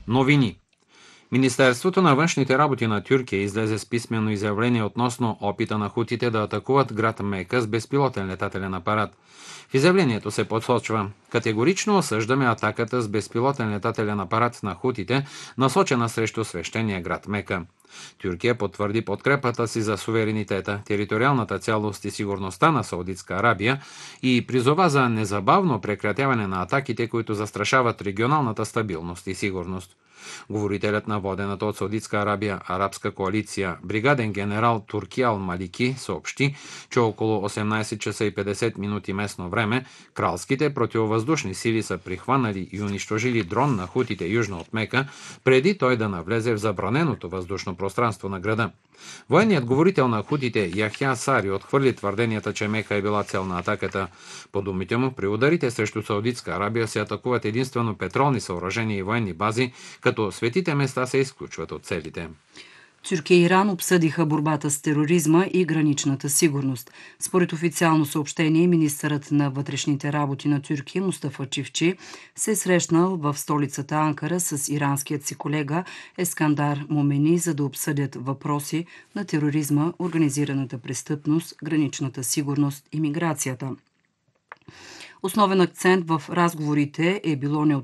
Новини. Министерството на външните работи на Тюркия излезе с писмено изявление относно опита на хутите да атакуват град Мека с безпилотен летателен апарат. В изявлението се посочва: категорично осъждаме атаката с безпилотен летателен апарат на хутите, насочена срещу свещения град Мека. Тюркия потвърди подкрепата си за суверенитета, териториалната цялост и сигурността на Саудитска Арабия и призова за незабавно прекратяване на атаките, които застрашават регионалната стабилност и сигурност. Говорителят на водената от Саудитска Арабия арабска коалиция, бригаден генерал Турки Ал Малики, съобщи, че около 18 часа и 50 минути местно време кралските противовъздушни сили са прихванали и унищожили дрон на хутите южно от Мека, преди той да навлезе в забраненото въздушно пространство на града. Военният говорител на хутите Яхя Сари отхвърли твърденията, че Мека е била цел на атаката. По думите му, при ударите срещу Саудитска Арабия се атакуват единствено петролни съоръжения и военни бази, като светите места се изключват от целите. Тюркия и Иран обсъдиха борбата с тероризма и граничната сигурност. Според официално съобщение, министърът на вътрешните работи на Тюркия Мустафа Чифчи се е срещнал в столицата Анкара с иранският си колега Ескандар Момени, за да обсъдят въпроси на тероризма, организираната престъпност, граничната сигурност и миграцията. Основен акцент в разговорите е било